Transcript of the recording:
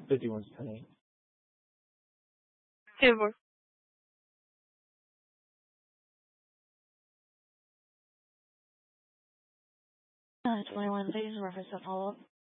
51's 10-8. Silver. 21, please reference a follow-up.